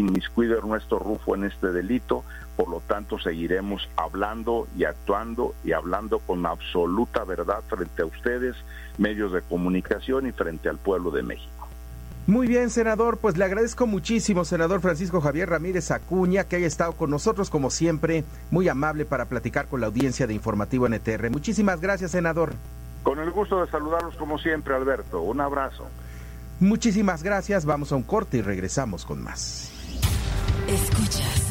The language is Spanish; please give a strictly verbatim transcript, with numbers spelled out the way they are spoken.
inmiscuido Ernesto Rufo en este delito, por lo tanto seguiremos hablando y actuando y hablando con absoluta verdad frente a ustedes, medios de comunicación, y frente al pueblo de México. Muy bien, senador, pues le agradezco muchísimo, senador Francisco Javier Ramírez Acuña, que haya estado con nosotros, como siempre, muy amable para platicar con la audiencia de Informativo N T R. Muchísimas gracias, senador. Con el gusto de saludarlos como siempre, Alberto. Un abrazo. Muchísimas gracias, vamos a un corte y regresamos con más. Escuchas